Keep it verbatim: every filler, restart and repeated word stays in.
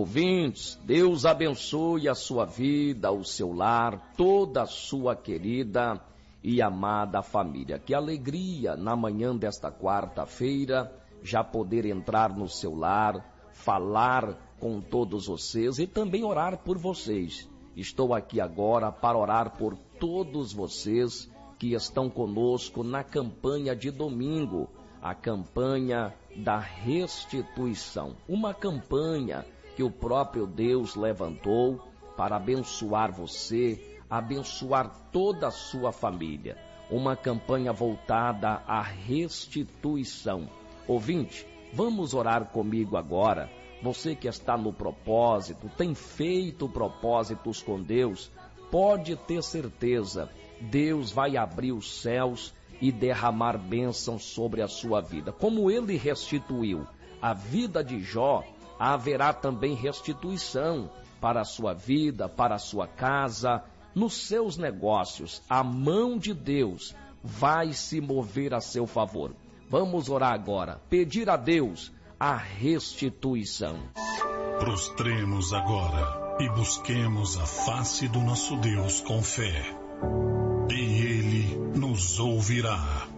Ouvintes, Deus abençoe a sua vida, o seu lar, toda a sua querida e amada família. Que alegria na manhã desta quarta-feira já poder entrar no seu lar, falar com todos vocês e também orar por vocês. Estou aqui agora para orar por todos vocês que estão conosco na campanha de domingo, a campanha da restituição. Uma campanha que o próprio Deus levantou para abençoar você, abençoar toda a sua família. Uma campanha voltada à restituição. Ouvinte, vamos orar comigo agora. Você que está no propósito, tem feito propósitos com Deus, pode ter certeza, Deus vai abrir os céus e derramar bênçãos sobre a sua vida. Como Ele restituiu a vida de Jó, haverá também restituição para a sua vida, para a sua casa, nos seus negócios. A mão de Deus vai se mover a seu favor. Vamos orar agora, pedir a Deus a restituição. Prostremos agora e busquemos a face do nosso Deus com fé, e Ele nos ouvirá.